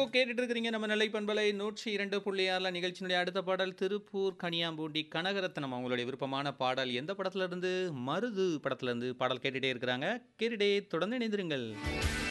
கேட்டுட்டு இருக்கிறீங்க நம்ம நிலை பண்பலை 102.6 நிகழ்ச்சியினுடைய அடுத்த பாடல் திருப்பூர் கனியாம்பூண்டி கனகரத்னம் அவங்களுடைய விருப்பமான பாடல் எந்த படத்துல இருந்து மருது படத்துல இருந்து பாடல் கேட்டுட்டே இருக்கிறாங்க. கேட்டுட்டே தொடர்ந்து இணைந்திருங்கள்.